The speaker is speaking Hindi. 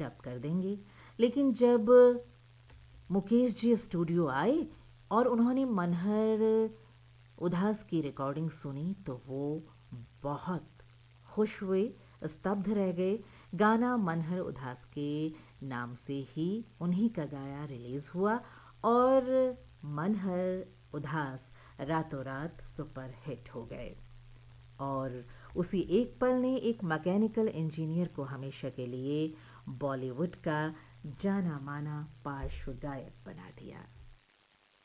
डब कर देंगे। लेकिन जब मुकेश जी स्टूडियो आए और उन्होंने मनहर उदास की रिकॉर्डिंग सुनी तो वो बहुत खुश हुए, स्तब्ध रह गए। गाना मनहर उदास के नाम से ही उन्हीं का गाया रिलीज़ हुआ और मनहर उदास रातों रात सुपर हिट हो गए। और उसी एक पल ने एक मैकेनिकल इंजीनियर को हमेशा के लिए बॉलीवुड का जाना माना पार्श्व गायक बना दिया।